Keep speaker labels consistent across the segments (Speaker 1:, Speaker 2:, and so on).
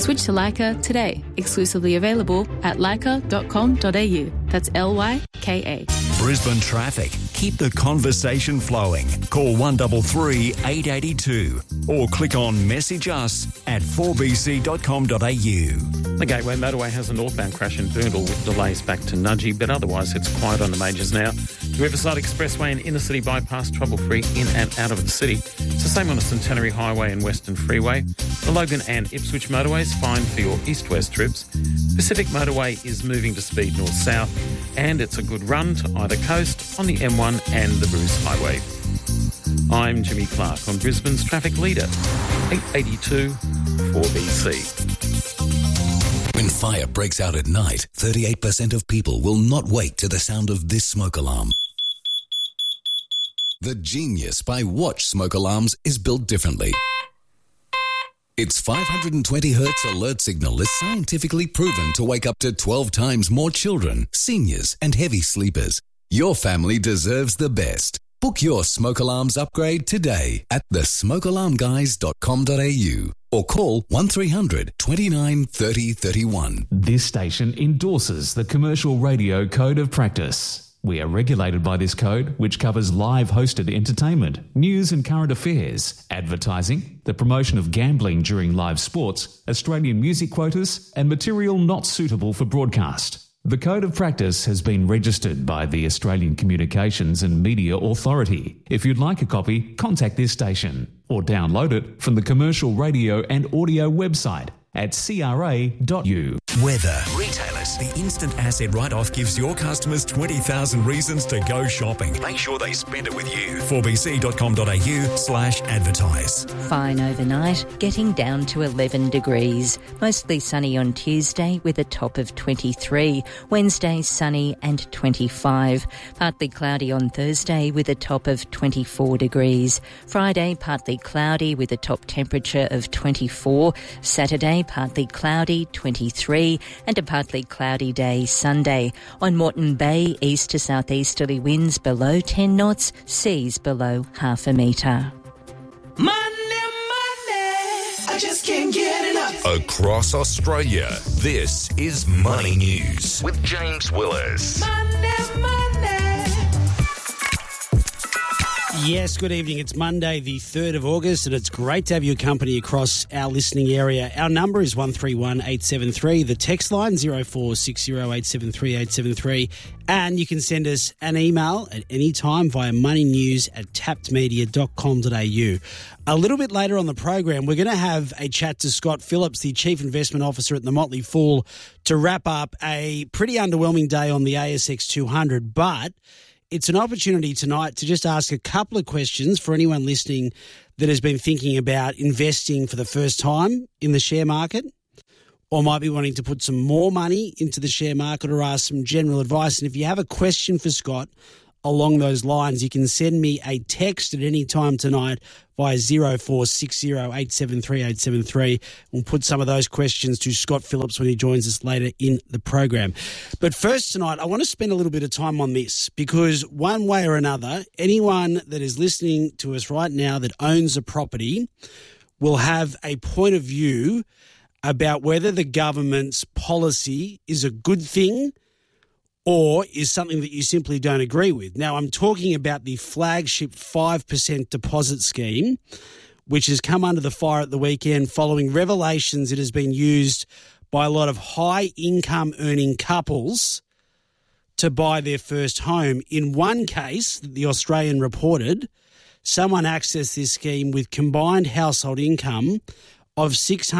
Speaker 1: Switch to Leica today. Exclusively available at leica.com.au. That's Lyka.
Speaker 2: Brisbane traffic. Keep the conversation flowing. Call 133 882 or click on message us at 4bc.com.au.
Speaker 3: The Gateway Motorway has a northbound crash in Boondall with delays back to Nudgee, but otherwise it's quiet on the majors now. The Riverside Expressway and Inner City Bypass trouble-free in and out of the city. It's the same on the Centenary Highway and Western Freeway. The Logan and Ipswich Motorway is fine for your east-west trips. Pacific Motorway is moving to speed north-south, and it's a good run to either coast on the M1 and the Bruce Highway. I'm Jimmy Clark on Brisbane's traffic leader, 882 4BC.
Speaker 4: When fire breaks out at night, 38% of people will not wake to the sound of this smoke alarm. The Genius by Watch smoke alarms is built differently. Its 520 Hz alert signal is scientifically proven to wake up to 12 times more children, seniors, and heavy sleepers. Your family deserves the best. Book your smoke alarms upgrade today at thesmokealarmguys.com.au or call 1300 29 30 31.
Speaker 5: This station endorses the Commercial Radio Code of Practice. We are regulated by this code, which covers live hosted entertainment, news and current affairs, advertising, the promotion of gambling during live sports, Australian music quotas, and material not suitable for broadcast. The Code of Practice has been registered by the Australian Communications and Media Authority. If you'd like a copy, contact this station or download it from the Commercial Radio and Audio website at cra.u.
Speaker 2: Weather. Retailers. The instant asset write-off gives your customers 20,000 reasons to go shopping. Make sure they spend it with you. 4bc.com.au/advertise.
Speaker 6: Fine overnight, getting down to 11 degrees. Mostly sunny on Tuesday with a top of 23. Wednesday sunny and 25. Partly cloudy on Thursday with a top of 24 degrees. Friday partly cloudy with a top temperature of 24. Saturday partly cloudy, 23, and a partly cloudy day Sunday. On Moreton Bay, east to southeasterly winds below 10 knots, seas below half a metre.
Speaker 7: Money, I just can't get enough.
Speaker 2: Across Australia, this is Money News with James Willis.
Speaker 7: Money.
Speaker 8: Yes, good evening. It's Monday, the 3rd of August, and it's great to have your company across our listening area. Our number is 131873. The text line 0460873873, and you can send us an email at any time via moneynews@tappedmedia.com.au. A little bit later on the program, we're going to have a chat to Scott Phillips, the Chief Investment Officer at the Motley Fool, to wrap up a pretty underwhelming day on the ASX 200, but it's an opportunity tonight to just ask a couple of questions for anyone listening that has been thinking about investing for the first time in the share market or might be wanting to put some more money into the share market or ask some general advice. And if you have a question for Scott along those lines, you can send me a text at any time tonight via 0460873873. We'll put some of those questions to Scott Phillips when he joins us later in the program. But first tonight, I want to spend a little bit of time on this because one way or another, anyone that is listening to us right now that owns a property will have a point of view about whether the government's policy is a good thing or is something that you simply don't agree with. Now, I'm talking about the flagship 5% deposit scheme, which has come under the fire at the weekend following revelations it has been used by a lot of high-income earning couples to buy their first home. In one case that the Australian reported, someone accessed this scheme with combined household income of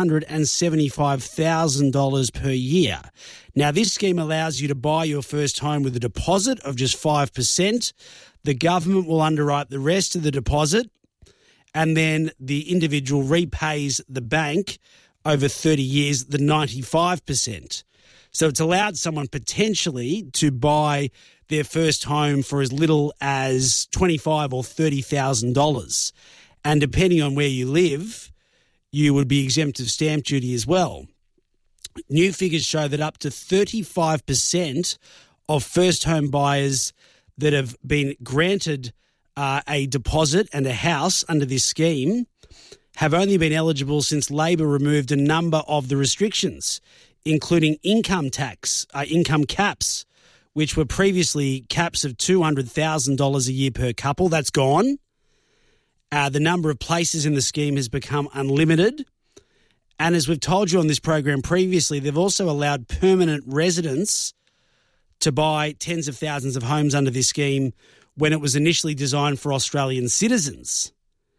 Speaker 8: $675,000 per year. Now, this scheme allows you to buy your first home with a deposit of just 5%. The government will underwrite the rest of the deposit, and then the individual repays the bank over 30 years the 95%. So it's allowed someone potentially to buy their first home for as little as $25,000 or $30,000. And depending on where you live, you would be exempt of stamp duty as well. New figures show that up to 35% of first home buyers that have been granted a deposit and a house under this scheme have only been eligible since Labor removed a number of the restrictions, including income caps, which were previously caps of $200,000 a year per couple. That's gone. The number of places in the scheme has become unlimited. And as we've told you on this program previously, they've also allowed permanent residents to buy tens of thousands of homes under this scheme when it was initially designed for Australian citizens.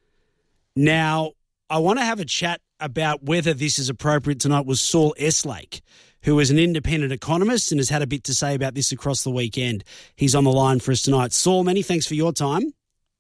Speaker 8: Now, I want to have a chat about whether this is appropriate tonight with Saul Eslake, who is an independent economist and has had a bit to say about this across the weekend. He's on the line for us tonight. Saul, many thanks for your time.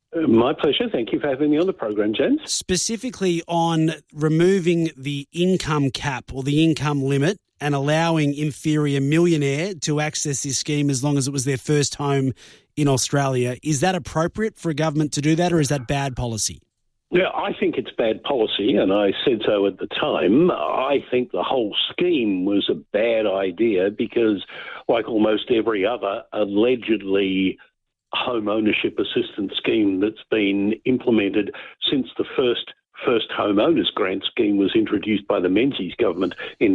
Speaker 9: My pleasure. Thank you for having me on the program, James.
Speaker 8: Specifically on removing the income cap or the income limit and allowing, in theory, a millionaire to access this scheme as long as it was their first home in Australia. Is that appropriate for a government to do that, or is that bad policy?
Speaker 9: Yeah, I think it's bad policy, and I said so at the time. I think the whole scheme was a bad idea because, like almost every other allegedly home ownership assistance scheme that's been implemented since the first home owners grant scheme was introduced by the Menzies government in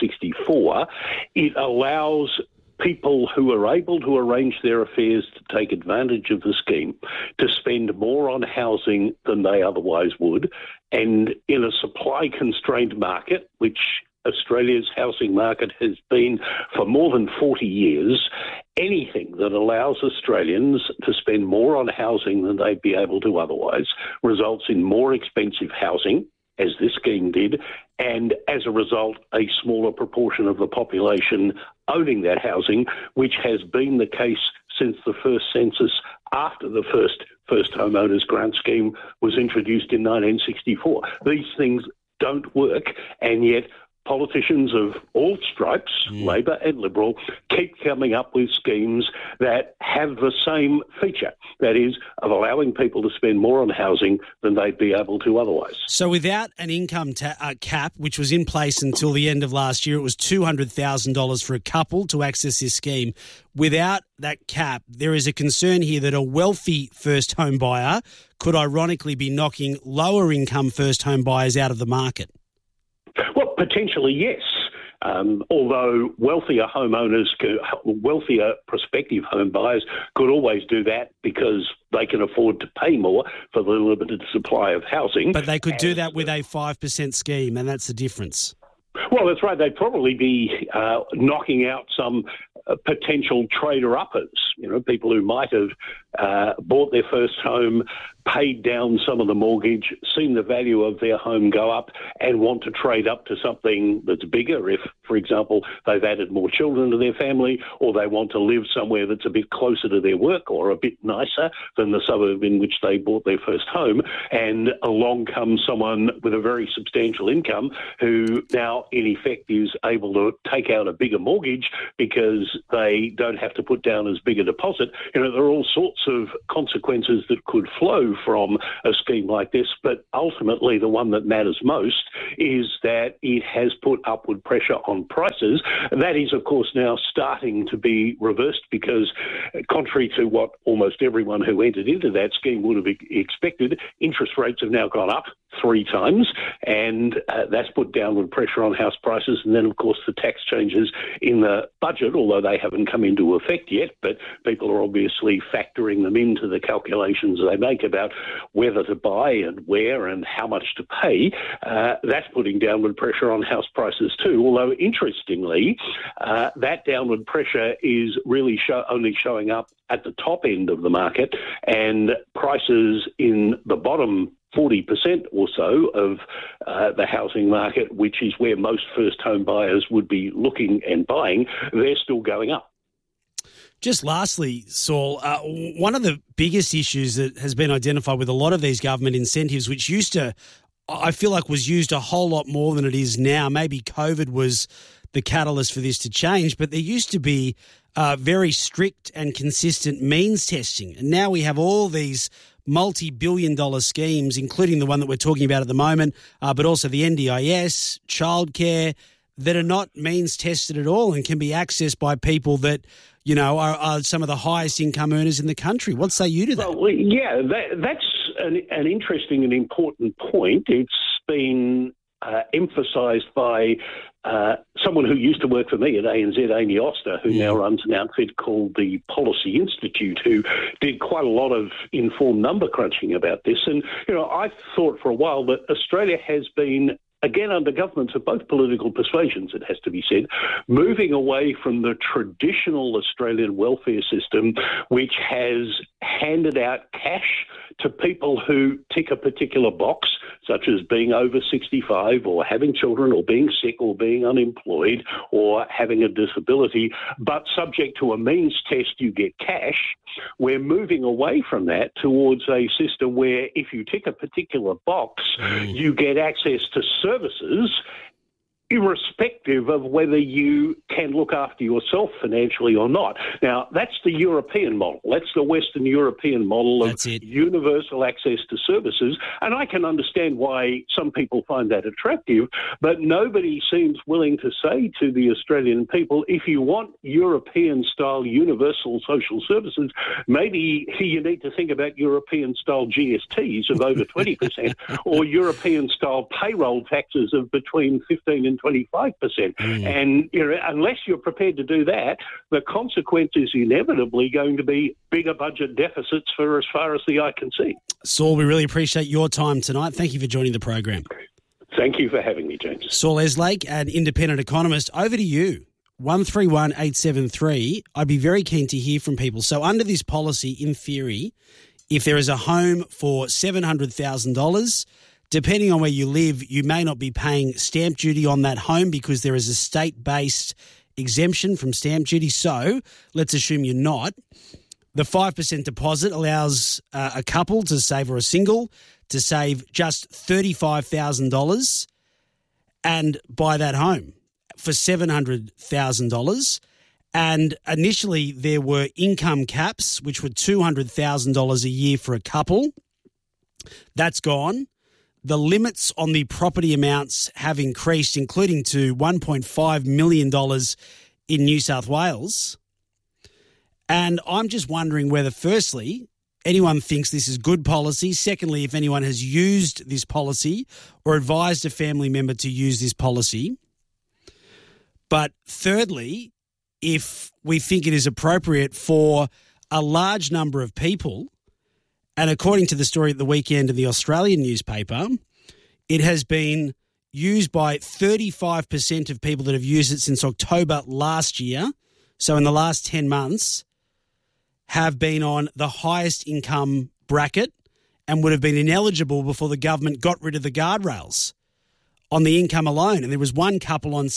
Speaker 9: 1964, it allows people who are able to arrange their affairs to take advantage of the scheme to spend more on housing than they otherwise would. And in a supply-constrained market, which Australia's housing market has been for more than 40 years, anything that allows Australians to spend more on housing than they'd be able to otherwise results in more expensive housing, as this scheme did, and as a result, a smaller proportion of the population owning that housing, which has been the case since the first census after the first homeowners grant scheme was introduced in 1964. These things don't work, and yet politicians of all stripes, Labor and Liberal, keep coming up with schemes that have the same feature, that is, of allowing people to spend more on housing than they'd be able to otherwise.
Speaker 8: So without an income cap, which was in place until the end of last year, it was $200,000 for a couple to access this scheme. Without that cap, there is a concern here that a wealthy first home buyer could ironically be knocking lower income first home buyers out of the market.
Speaker 9: Well, potentially, yes. Although wealthier homeowners, wealthier prospective home buyers could always do that because they can afford to pay more for the limited supply of housing.
Speaker 8: But they could do that with a 5% scheme, and that's the difference.
Speaker 9: Well, that's right. They'd probably be knocking out some potential trader-uppers, people who might have bought their first home, paid down some of the mortgage, seen the value of their home go up and want to trade up to something that's bigger if, for example, they've added more children to their family, or they want to live somewhere that's a bit closer to their work or a bit nicer than the suburb in which they bought their first home. And along comes someone with a very substantial income who now, in effect, is able to take out a bigger mortgage because they don't have to put down as big a deposit. There are all sorts of consequences that could flow from a scheme like this, but ultimately the one that matters most is that it has put upward pressure on prices. That is, of course, now starting to be reversed because, contrary to what almost everyone who entered into that scheme would have expected, interest rates have now gone up 3 times, and that's put downward pressure on house prices. And then, of course, the tax changes in the budget, although they haven't come into effect yet, but people are obviously factoring them into the calculations they make about whether to buy and where and how much to pay. That's putting downward pressure on house prices too, although interestingly, that downward pressure is really only showing up at the top end of the market, and prices in the bottom 40% or so of the housing market, which is where most first home buyers would be looking and buying, they're still going up.
Speaker 8: Just lastly, Saul, one of the biggest issues that has been identified with a lot of these government incentives, which used to, I feel like, was used a whole lot more than it is now. Maybe COVID was the catalyst for this to change, but there used to be very strict and consistent means testing. And now we have all these multi-billion-dollar schemes, including the one that we're talking about at the moment, but also the NDIS, childcare, that are not means tested at all and can be accessed by people that, are some of the highest income earners in the country. What say you to that?
Speaker 9: Well, yeah, that's an interesting and important point. It's been emphasised by someone who used to work for me at ANZ, Amy Oster, who now runs an outfit called the Policy Institute, who did quite a lot of informed number crunching about this. And, I thought for a while that Australia has been, again, under governments of both political persuasions, it has to be said, moving away from the traditional Australian welfare system, which has handed out cash to people who tick a particular box, such as being over 65 or having children or being sick or being unemployed or having a disability, but subject to a means test, you get cash. We're moving away from that towards a system where if you tick a particular box, you get access to services irrespective of whether you can look after yourself financially or not. Now, that's the European model. That's the Western European model of universal access to services. And I can understand why some people find that attractive, but nobody seems willing to say to the Australian people, if you want European-style universal social services, maybe you need to think about European-style GSTs of over 20% or European-style payroll taxes of between 15 and 25%. And unless you're prepared to do that, the consequence is inevitably going to be bigger budget deficits for as far as the eye can see.
Speaker 8: Saul, we really appreciate your time tonight. Thank you for joining the program.
Speaker 9: Thank you for having me, James.
Speaker 8: Saul Eslake, an independent economist. Over to you. 131873. I'd be very keen to hear from people. So under this policy, in theory, if there is a home for $700,000, depending on where you live, you may not be paying stamp duty on that home because there is a state-based exemption from stamp duty. So let's assume you're not. The 5% deposit allows a couple to save, or a single, to save just $35,000 and buy that home for $700,000. And initially there were income caps, which were $200,000 a year for a couple. That's gone. The limits on the property amounts have increased, including to $1.5 million in New South Wales. And I'm just wondering whether, firstly, anyone thinks this is good policy. Secondly, if anyone has used this policy or advised a family member to use this policy. But thirdly, if we think it is appropriate for a large number of people, and according to the story at the weekend in the Australian newspaper, it has been used by 35% of people that have used it since October last year. So in the last 10 months, have been on the highest income bracket and would have been ineligible before the government got rid of the guardrails on the income alone. And there was one couple on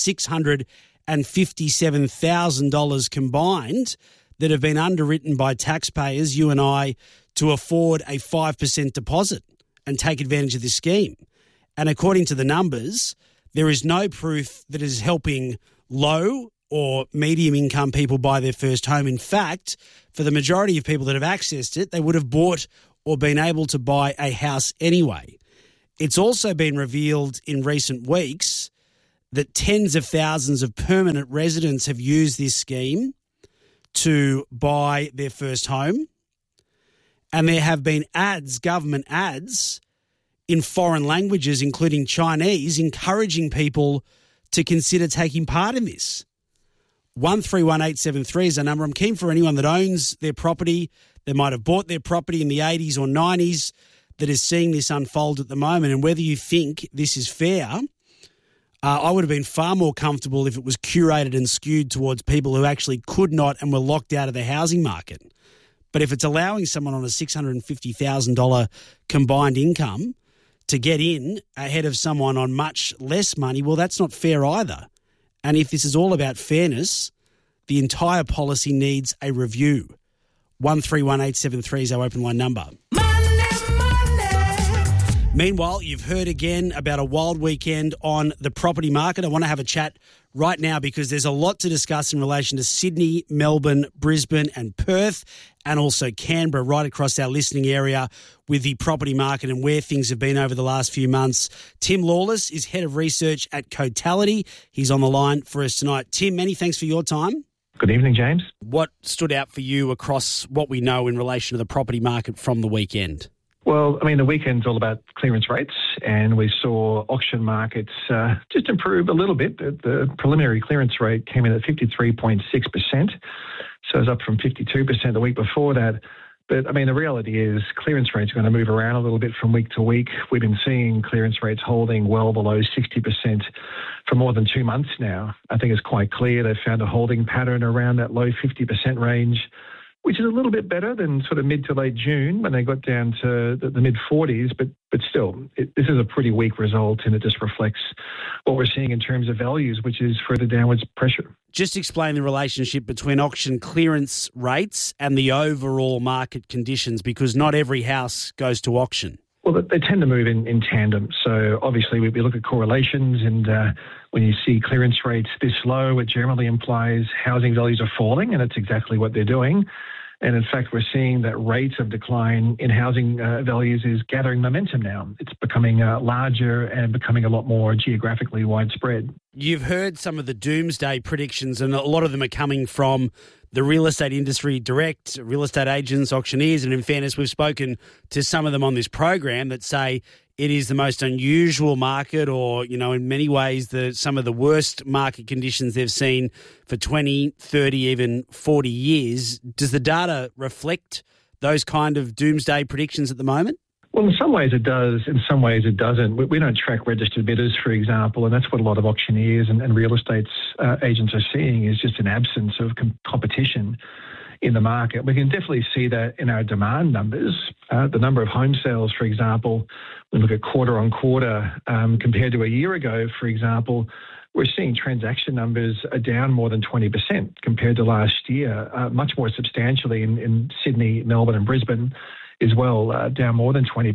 Speaker 8: $657,000 combined that have been underwritten by taxpayers, you and I, to afford a 5% deposit and take advantage of this scheme. And according to the numbers, there is no proof that it is helping low or medium income people buy their first home. In fact, for the majority of people that have accessed it, they would have bought or been able to buy a house anyway. It's also been revealed in recent weeks that tens of thousands of permanent residents have used this scheme to buy their first home. And there have been ads, government ads, in foreign languages, including Chinese, encouraging people to consider taking part in this. 131873 is our number. I'm keen for anyone that owns their property, that might have bought their property in the 80s or 90s, that is seeing this unfold at the moment, and whether you think this is fair. I would have been far more comfortable if it was curated and skewed towards people who actually could not and were locked out of the housing market. But if it's allowing someone on a $650,000 combined income to get in ahead of someone on much less money, well, that's not fair either. And if this is all about fairness, the entire policy needs a review. 131873 is our open line number. Meanwhile, you've heard again about a wild weekend on the property market. I want to have a chat right now because there's a lot to discuss in relation to Sydney, Melbourne, Brisbane and Perth, and also Canberra, right across our listening area with the property market and where things have been over the last few months. Tim Lawless is Head of Research at Cotality. He's on the line for us tonight. Tim, many thanks for your time.
Speaker 10: Good evening, James.
Speaker 8: What stood out for you across what we know in relation to the property market from the weekend?
Speaker 10: Well, I mean, the weekend's all about clearance rates, and we saw auction markets just improve a little bit. The preliminary clearance rate came in at 53.6%, so it's up from 52% the week before that. But, I mean, the reality is clearance rates are going to move around a little bit from week to week. We've been seeing clearance rates holding well below 60% for more than 2 months now. I think it's quite clear they've found a holding pattern around that low 50% range, which is a little bit better than sort of mid to late June when they got down to the mid-40s. But still, this is a pretty weak result, and it just reflects what we're seeing in terms of values, which is further downwards pressure.
Speaker 8: Just explain the relationship between auction clearance rates and the overall market conditions, because not every house goes to auction.
Speaker 10: Well, they tend to move in tandem. So obviously we look at correlations, and when you see clearance rates this low, it generally implies housing values are falling, and that's exactly what they're doing. And in fact, we're seeing that rate of decline in housing values is gathering momentum now. It's becoming larger and becoming a lot more geographically widespread.
Speaker 8: You've heard some of the doomsday predictions, and a lot of them are coming from the real estate industry direct, real estate agents, auctioneers, and in fairness, we've spoken to some of them on this program that say it is the most unusual market, or, you know, in many ways, some of the worst market conditions they've seen for 20, 30, even 40 years. Does the data reflect those kind of doomsday predictions at the moment?
Speaker 10: Well, in some ways it does, in some ways it doesn't. We don't track registered bidders, for example, and that's what a lot of auctioneers and real estate agents are seeing, is just an absence of competition in the market. We can definitely see that in our demand numbers. The number of home sales, for example, we look at quarter on quarter compared to a year ago, for example, we're seeing transaction numbers are down more than 20% compared to last year, much more substantially in Sydney, Melbourne and Brisbane as well, down more than 20%.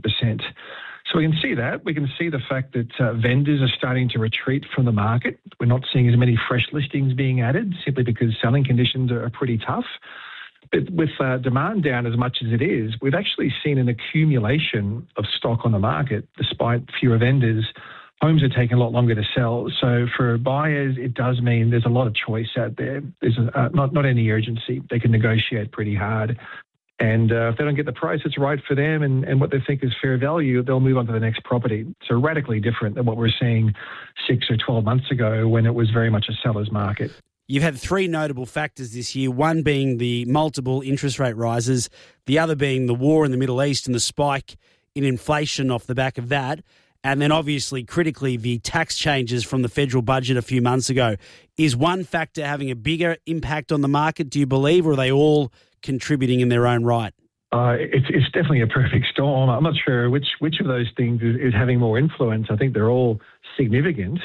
Speaker 10: So we can see that. We can see the fact that vendors are starting to retreat from the market. We're not seeing as many fresh listings being added simply because selling conditions are pretty tough. But with demand down as much as it is, we've actually seen an accumulation of stock on the market. Despite fewer vendors, homes are taking a lot longer to sell. So for buyers, it does mean there's a lot of choice out there. There's not any urgency. They can negotiate pretty hard. And if they don't get the price that's right for them and what they think is fair value, they'll move on to the next property. So radically different than what we're seeing 6 or 12 months ago when it was very much a seller's market.
Speaker 8: You've had three notable factors this year, one being the multiple interest rate rises, the other being the war in the Middle East and the spike in inflation off the back of that, and then obviously critically the tax changes from the federal budget a few months ago. Is one factor having a bigger impact on the market, do you believe, or are they all contributing in their own right?
Speaker 10: It's definitely a perfect storm. I'm not sure which of those things is having more influence. I think they're all significant.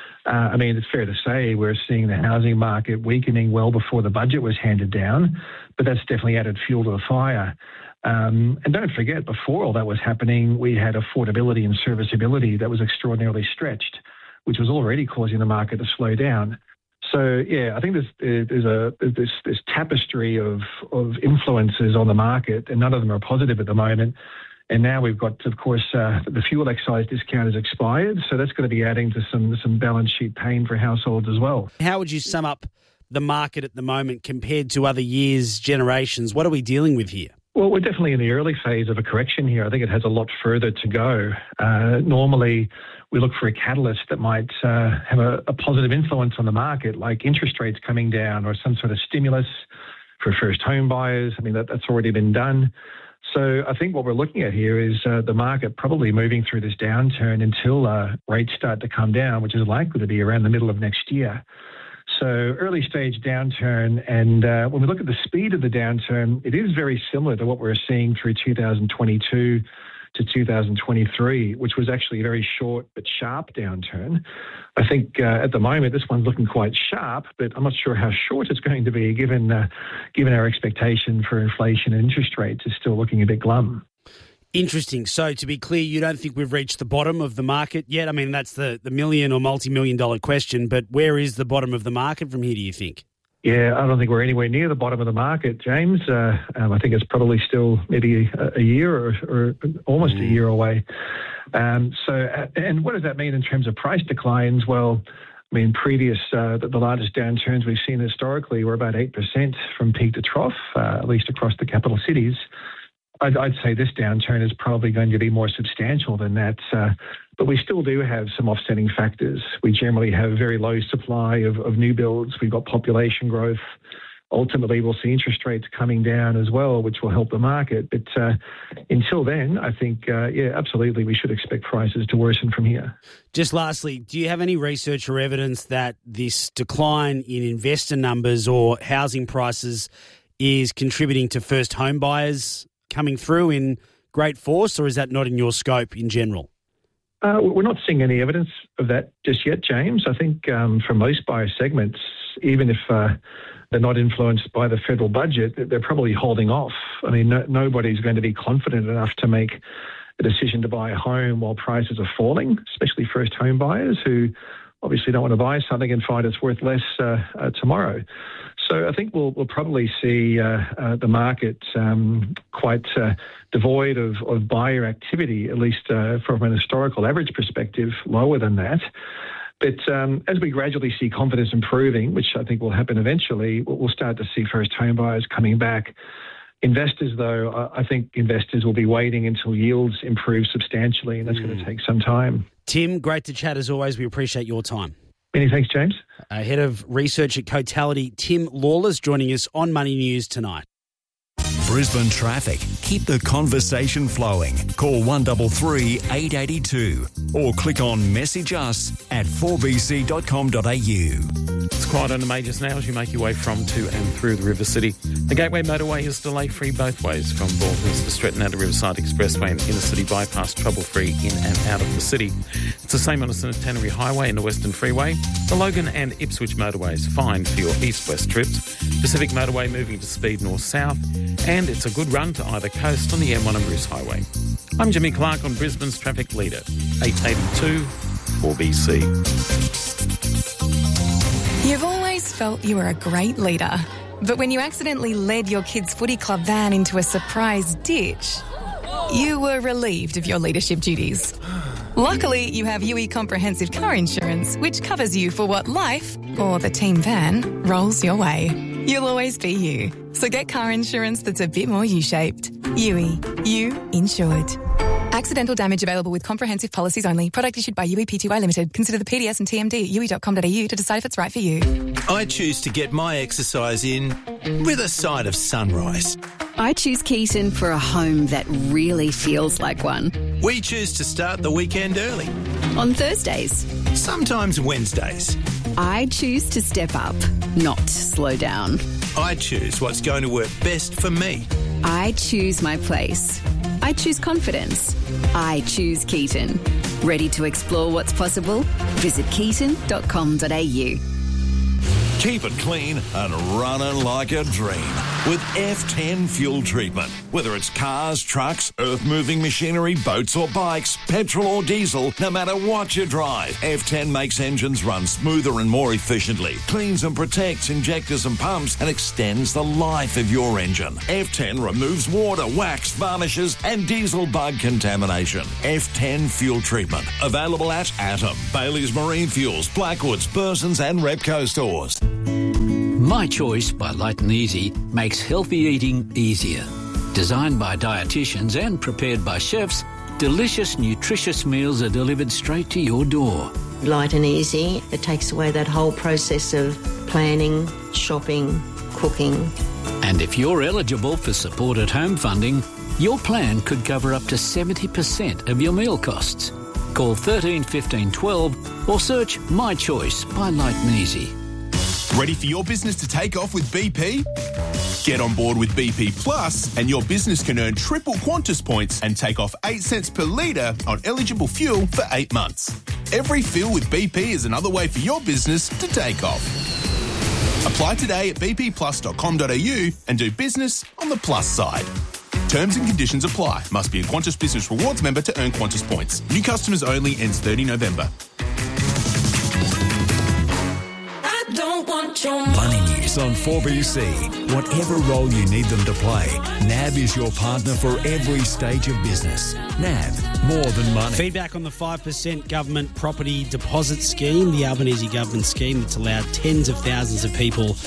Speaker 10: I mean, it's fair to say we're seeing the housing market weakening well before the budget was handed down, but that's definitely added fuel to the fire. And don't forget, before all that was happening, we had affordability and serviceability that was extraordinarily stretched, which was already causing the market to slow down. So, yeah, I think there's this tapestry of influences on the market, and none of them are positive at the moment. And now we've got, of course, the fuel excise discount has expired, so that's going to be adding to some balance sheet pain for households as well.
Speaker 8: How would you sum up the market at the moment compared to other years, generations? What are we dealing with here?
Speaker 10: Well, we're definitely in the early phase of a correction here. I think it has a lot further to go. Normally, we look for a catalyst that might have a positive influence on the market, like interest rates coming down or some sort of stimulus for first home buyers. I mean, that's already been done. So I think what we're looking at here is the market probably moving through this downturn until rates start to come down, which is likely to be around the middle of next year. So early stage downturn, and when we look at the speed of the downturn, it is very similar to what we're seeing through 2022 to 2023, which was actually a very short but sharp downturn. I think at the moment this one's looking quite sharp, but I'm not sure how short it's going to be given our expectation for inflation and interest rates is still looking a bit glum.
Speaker 8: Interesting. So to be clear, you don't think we've reached the bottom of the market yet? I mean, that's the million or multi-million dollar question, but where is the bottom of the market from here, do you think?
Speaker 10: Yeah, I don't think we're anywhere near the bottom of the market, James. I think it's probably still maybe a year or almost a year away. And what does that mean in terms of price declines? Well, I mean, the largest downturns we've seen historically were about 8% from peak to trough, at least across the capital cities. I'd say this downturn is probably going to be more substantial than that. But we still do have some offsetting factors. We generally have a very low supply of new builds. We've got population growth. Ultimately, we'll see interest rates coming down as well, which will help the market. But until then, I think, absolutely, we should expect prices to worsen from here.
Speaker 8: Just lastly, do you have any research or evidence that this decline in investor numbers or housing prices is contributing to first home buyers coming through in great force, or is that not in your scope in general?
Speaker 10: We're not seeing any evidence of that just yet, James. I think for most buyer segments, even if they're not influenced by the federal budget, they're probably holding off. I mean, nobody's going to be confident enough to make a decision to buy a home while prices are falling, especially first home buyers who obviously don't want to buy something and find it's worth less tomorrow. So I think we'll probably see the market quite devoid of buyer activity, at least from an historical average perspective, lower than that. But as we gradually see confidence improving, which I think will happen eventually, we'll start to see first home buyers coming back. Investors, though, I think investors will be waiting until yields improve substantially, and that's going to take some time.
Speaker 8: Tim, great to chat as always. We appreciate your time.
Speaker 10: Many thanks, James.
Speaker 8: Head of Research at Cotality, Tim Lawless, joining us on Money News tonight.
Speaker 2: Brisbane traffic. Keep the conversation flowing. Call 133 882 or click on message us at 4bc.com.au.
Speaker 3: It's quiet on the majors now as you make your way from, to and through the River City. The Gateway Motorway is delay-free both ways from Ballhurst to Stretton out to Riverside Expressway and Inner City Bypass, trouble-free in and out of the city. It's the same on the Centenary Highway and the Western Freeway. The Logan and Ipswich motorways fine for your east-west trips. Pacific Motorway moving to speed north-south. And it's a good run to either coast on the M1 and Bruce Highway. I'm Jimmy Clark on Brisbane's Traffic Leader, 882 4BC.
Speaker 11: You've always felt you were a great leader, but when you accidentally led your kids' footy club van into a surprise ditch, you were relieved of your leadership duties. Luckily, you have UE Comprehensive Car Insurance, which covers you for what life, or the team van, rolls your way. You'll always be you. So get car insurance that's a bit more U-shaped. UE. You insured. Accidental damage available with comprehensive policies only. Product issued by UE Pty Limited. Consider the PDS and TMD at UE.com.au to decide if it's right for you.
Speaker 12: I choose to get my exercise in with a side of sunrise.
Speaker 13: I choose Keaton for a home that really feels like one.
Speaker 12: We choose to start the weekend early.
Speaker 13: On Thursdays.
Speaker 12: Sometimes Wednesdays.
Speaker 13: I choose to step up, not slow down.
Speaker 12: I choose what's going to work best for me.
Speaker 13: I choose my place. I choose confidence. I choose Keaton. Ready to explore what's possible? Visit keaton.com.au.
Speaker 14: Keep it clean and running like a dream with F10 fuel treatment. Whether it's cars, trucks, earth-moving machinery, boats or bikes, petrol or diesel, no matter what you drive, F10 makes engines run smoother and more efficiently, cleans and protects injectors and pumps, and extends the life of your engine. F10 removes water, wax, varnishes and diesel bug contamination. F10 fuel treatment. Available at Atom, Bailey's Marine Fuels, Blackwoods, Burson's and Repco stores.
Speaker 15: My Choice by Light and Easy makes healthy eating easier. Designed by dietitians and prepared by chefs, delicious, nutritious meals are delivered straight to your door.
Speaker 16: Light and easy, it takes away that whole process of planning, shopping, cooking.
Speaker 15: And if you're eligible for support at home funding, your plan could cover up to 70% of your meal costs. Call 13 15 12 or search My Choice by Light and Easy.
Speaker 17: Ready for your business to take off with BP? Get on board with BP Plus and your business can earn triple Qantas points and take off 8 cents per litre on eligible fuel for 8 months. Every fill with BP is another way for your business to take off. Apply today at bpplus.com.au and do business on the plus side. Terms and conditions apply. Must be a Qantas Business Rewards member to earn Qantas points. New customers only, ends 30 November.
Speaker 2: Money News on 4BC. Whatever role you need them to play, NAB is your partner for every stage of business. NAB, more than money.
Speaker 8: Feedback on the 5% government property deposit scheme, the Albanese government scheme that's allowed tens of thousands of people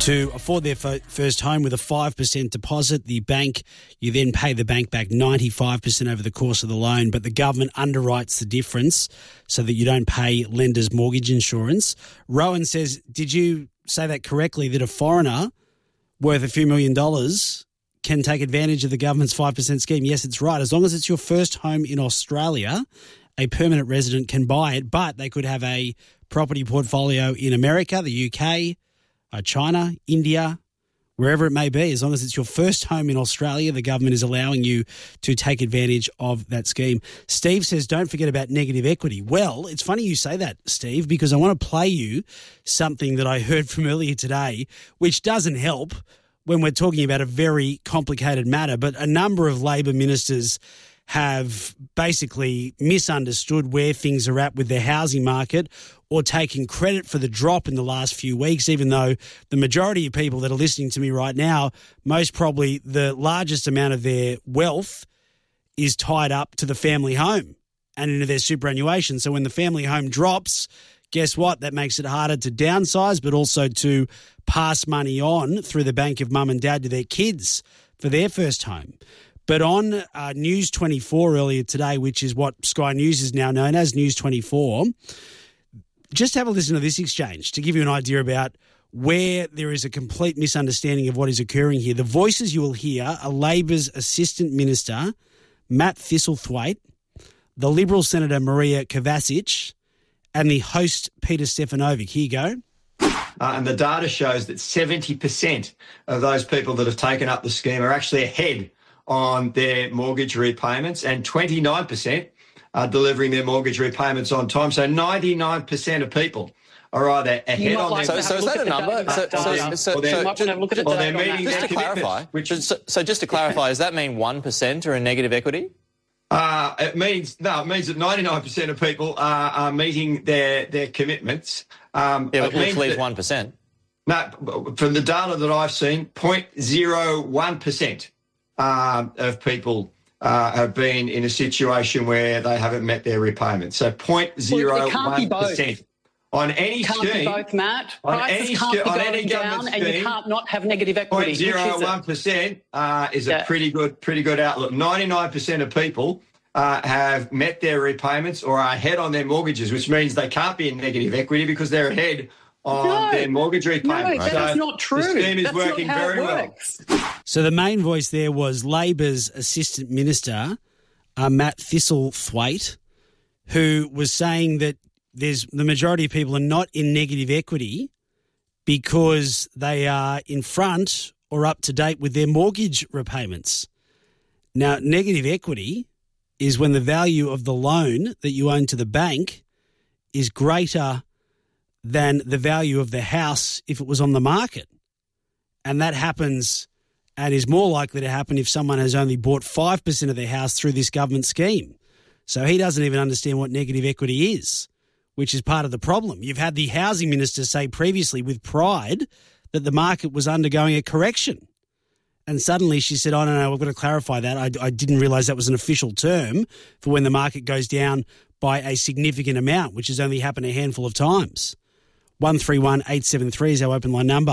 Speaker 8: to afford their first home with a 5% deposit. You then pay the bank back 95% over the course of the loan, but the government underwrites the difference so that you don't pay lenders' mortgage insurance. Rowan says, did you say that correctly, that a foreigner worth a few $1 million can take advantage of the government's 5% scheme? Yes, it's right. As long as it's your first home in Australia, a permanent resident can buy it, but they could have a property portfolio in America, the UK, China, India, wherever it may be. As long as it's your first home in Australia, the government is allowing you to take advantage of that scheme. Steve says, don't forget about negative equity. Well, it's funny you say that, Steve, because I want to play you something that I heard from earlier today, which doesn't help when we're talking about a very complicated matter. But a number of Labor ministers have basically misunderstood where things are at with their housing market, or taking credit for the drop in the last few weeks, even though the majority of people that are listening to me right now, most probably the largest amount of their wealth is tied up to the family home and into their superannuation. So when the family home drops, guess what? That makes it harder to downsize, but also to pass money on through the bank of mum and dad to their kids for their first home. But on News 24 earlier today, which is what Sky News is now known as, News 24, just have a listen to this exchange to give you an idea about where there is a complete misunderstanding of what is occurring here. The voices you will hear are Labor's Assistant Minister, Matt Thistlethwaite, the Liberal Senator, Maria Kovacic, and the host, Peter Stefanovic. Here you go.
Speaker 18: And the data shows that 70% of those people that have taken up the scheme are actually ahead on their mortgage repayments, and 29% are delivering their mortgage repayments on time. So 99% of people are either ahead on their...
Speaker 19: So is that a number?
Speaker 18: Or they're meeting their commitments.
Speaker 19: So just to clarify, does that mean 1% are in negative equity?
Speaker 18: It means that 99% of people are meeting their commitments.
Speaker 19: But which leaves 1%.
Speaker 18: No, from the data that I've seen, 0.01% of people have been in a situation where they haven't met their repayments. So 0.01%. On any scheme...
Speaker 20: Can't be both, Matt. Prices can't be going down and you can't not have negative equity.
Speaker 18: 0.01% is a pretty good outlook. 99% of people have met their repayments or are ahead on their mortgages, which means they can't be in negative equity because they're ahead on their mortgage repayments.
Speaker 20: No, that's not true.
Speaker 18: The scheme is working very well.
Speaker 8: So the main voice there was Labor's Assistant Minister, Matt Thistlethwaite, who was saying that the majority of people are not in negative equity because they are in front or up to date with their mortgage repayments. Now, negative equity is when the value of the loan that you own to the bank is greater than the value of the house if it was on the market. And that happens and is more likely to happen if someone has only bought 5% of their house through this government scheme. So he doesn't even understand what negative equity is, which is part of the problem. You've had the housing minister say previously with pride that the market was undergoing a correction. And suddenly she said, oh, no, we've got to clarify that. I didn't realise that was an official term for when the market goes down by a significant amount, which has only happened a handful of times. 131 873 is our open line number.